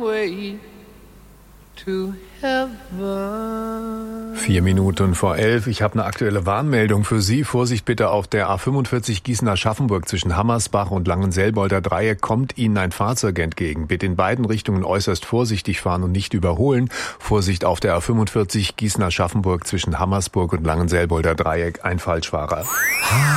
way to heaven. 11:04. Ich habe eine aktuelle Warnmeldung für Sie. Vorsicht bitte auf der A45 Gießen-Aschaffenburg zwischen Hammersbach und Langenselbolder Dreieck kommt Ihnen ein Fahrzeug entgegen. Bitte in beiden Richtungen äußerst vorsichtig fahren und nicht überholen. Vorsicht auf der A45 Gießen-Aschaffenburg zwischen Hammersburg und Langenselbolder Dreieck, ein Falschfahrer.